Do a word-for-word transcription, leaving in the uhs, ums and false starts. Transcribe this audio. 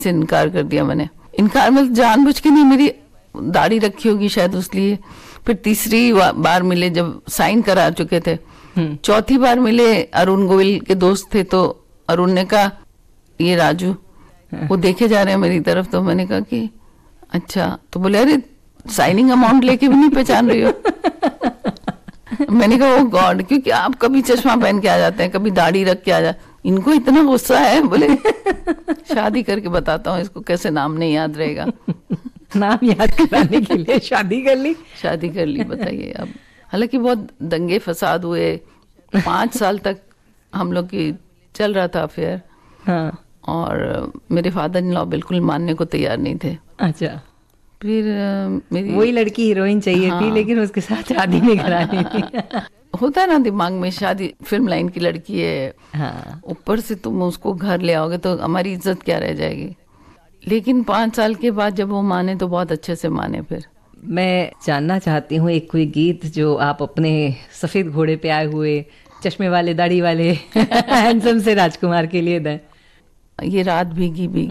से इनकार कर दिया मैंने। इनकार मतलब जानबूझ के नहीं, मेरी दाढ़ी रखी होगी शायद उसलिए। फिर तीसरी बार मिले जब साइन करा चुके थे, चौथी बार मिले अरुण गोविल के दोस्त थे, तो अरुण ने कहा ये राजू, वो देखे जा रहे हैं मेरी तरफ, तो मैंने कहा कि अच्छा, तो बोले अरे साइनिंग अमाउंट लेके भी नहीं पहचान रही हो। मैंने कहा ओ गॉड, क्योंकि आप कभी चश्मा पहन के आ जाते हैं, कभी दाढ़ी रख के आ जाते, इनको इतना गुस्सा है। बोले शादी करके बताता हूँ इसको कैसे नाम नहीं याद रहेगा। नाम याद कराने के लिए शादी कर ली। शादी कर ली, बताइए। अब हालांकि बहुत दंगे फसाद हुए, पाँच साल तक हम लोग की चल रहा था अफेयर। हाँ। और मेरे फादर इन लॉ बिल्कुल मानने को तैयार नहीं थे। अच्छा। फिर मेरी वही लड़की हीरोइन चाहिए हाँ। थी, लेकिन उसके साथ शादी नहीं करानी थी। होता है ना दिमाग में, शादी फिल्म लाइन की लड़की है, हाँ। ऊपर से तुम उसको घर ले आओगे तो हमारी इज्जत क्या रह जाएगी। लेकिन पाँच साल के बाद जब वो माने तो बहुत अच्छे से माने। फिर मैं जानना चाहती हूँ एक कोई गीत जो आप अपने सफेद घोड़े पे आए हुए चश्मे वाले दाढ़ी वाले हैंडसम से राजकुमार के लिए दें। ये रात भीगी भीगी